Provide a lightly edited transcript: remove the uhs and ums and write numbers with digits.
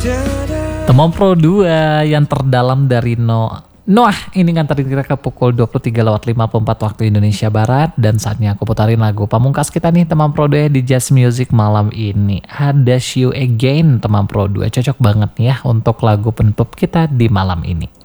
Temam Pro 2 yang terdalam dari Noah ini nganterin kita ke pukul 23:54 waktu Indonesia Barat. Dan saatnya aku putarin lagu pamungkas kita nih Temam Pro 2 di Jazz Music malam ini. Ada See You Again Temam Pro 2, cocok banget nih ya untuk lagu penutup kita di malam ini.